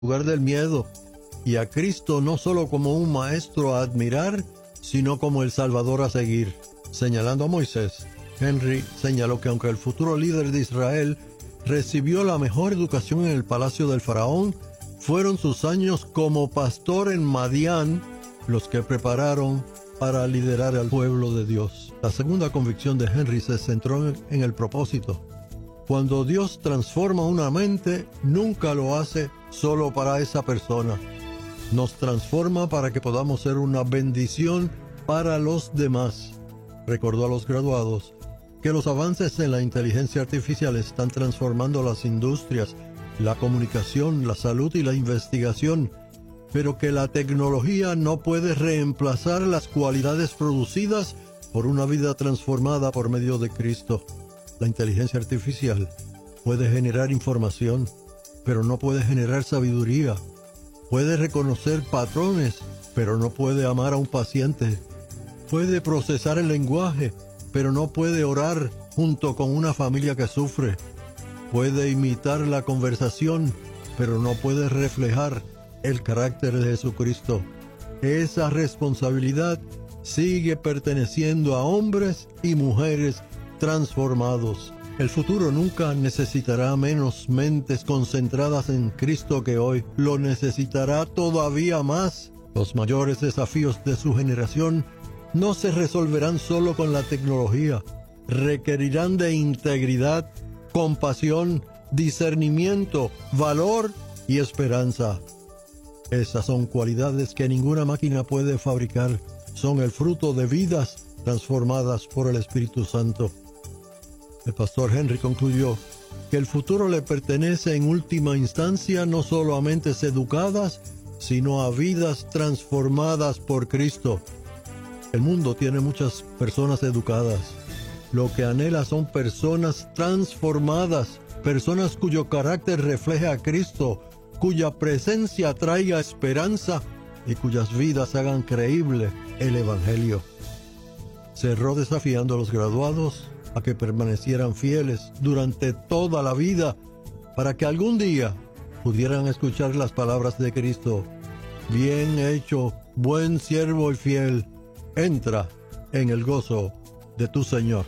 lugar del miedo, y a Cristo no solo como un maestro a admirar, sino como el Salvador a seguir. Señalando a Moisés, Henry señaló que aunque el futuro líder de Israel recibió la mejor educación en el palacio del faraón, fueron sus años como pastor en Madián los que prepararon para liderar al pueblo de Dios. La segunda convicción de Henry se centró en el propósito. Cuando Dios transforma una mente, nunca lo hace solo para esa persona. Nos transforma para que podamos ser una bendición para los demás. Recordó a los graduados que los avances en la inteligencia artificial están transformando las industrias, la comunicación, la salud y la investigación, pero que la tecnología no puede reemplazar las cualidades producidas por una vida transformada por medio de Cristo. La inteligencia artificial puede generar información, pero no puede generar sabiduría. Puede reconocer patrones, pero no puede amar a un paciente. Puede procesar el lenguaje, pero no puede orar junto con una familia que sufre. Puede imitar la conversación, pero no puede reflejar el carácter de Jesucristo. Esa responsabilidad sigue perteneciendo a hombres y mujeres transformados. El futuro nunca necesitará menos mentes concentradas en Cristo que hoy. Lo necesitará todavía más. Los mayores desafíos de su generación no se resolverán solo con la tecnología. Requerirán de integridad, compasión, discernimiento, valor y esperanza. Esas son cualidades que ninguna máquina puede fabricar. Son el fruto de vidas transformadas por el Espíritu Santo. El pastor Henry concluyó que el futuro le pertenece en última instancia no solo a mentes educadas, sino a vidas transformadas por Cristo. El mundo tiene muchas personas educadas. Lo que anhela son personas transformadas, personas cuyo carácter refleje a Cristo, cuya presencia traiga esperanza y cuyas vidas hagan creíble el Evangelio. Cerró desafiando a los graduados a que permanecieran fieles durante toda la vida para que algún día pudieran escuchar las palabras de Cristo. Bien hecho, buen siervo y fiel, entra en el gozo de tu Señor.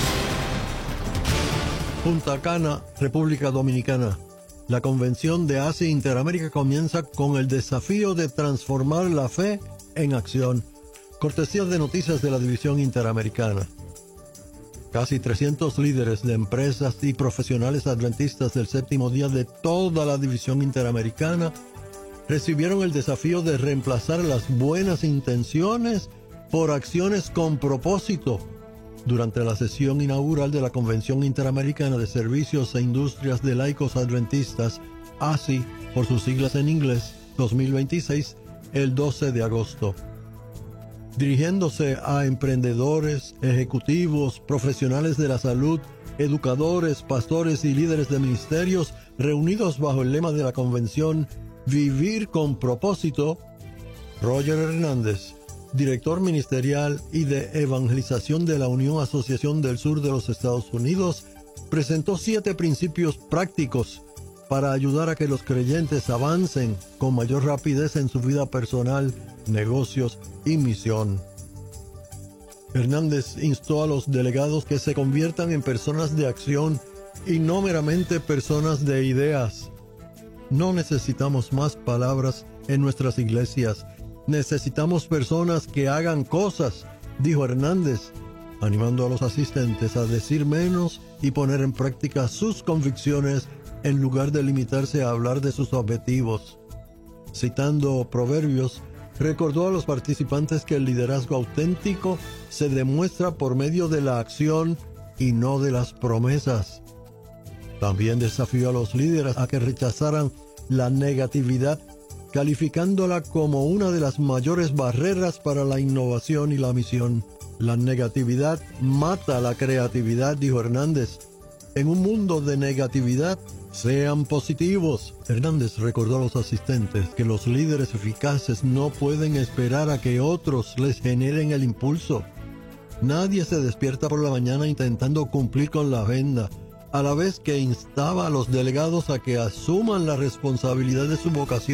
Punta Cana, República Dominicana. La Convención de Asia Interamérica comienza con el desafío de transformar la fe en acción. Cortesía de noticias de la División Interamericana. Casi 300 líderes de empresas y profesionales adventistas del séptimo día de toda la División Interamericana recibieron el desafío de reemplazar las buenas intenciones por acciones con propósito durante la sesión inaugural de la Convención Interamericana de Servicios e Industrias de Laicos Adventistas, ASI, por sus siglas en inglés, 2026, el 12 de agosto. Dirigiéndose a emprendedores, ejecutivos, profesionales de la salud, educadores, pastores y líderes de ministerios reunidos bajo el lema de la convención Vivir con propósito, Roger Hernández, director ministerial y de evangelización de la Unión Asociación del Sur de los Estados Unidos, presentó 7 principios prácticos para ayudar a que los creyentes avancen con mayor rapidez en su vida personal, negocios y misión. Hernández instó a los delegados que se conviertan en personas de acción y no meramente personas de ideas. No necesitamos más palabras en nuestras iglesias. Necesitamos personas que hagan cosas, dijo Hernández, animando a los asistentes a decir menos y poner en práctica sus convicciones en lugar de limitarse a hablar de sus objetivos. Citando Proverbios, recordó a los participantes que el liderazgo auténtico se demuestra por medio de la acción y no de las promesas. También desafió a los líderes a que rechazaran la negatividad, calificándola como una de las mayores barreras para la innovación y la misión. La negatividad mata la creatividad, dijo Hernández. En un mundo de negatividad, sean positivos. Hernández recordó a los asistentes que los líderes eficaces no pueden esperar a que otros les generen el impulso. Nadie se despierta por la mañana intentando cumplir con la agenda. a la vez que instaba a los delegados a que asuman la responsabilidad de su vocación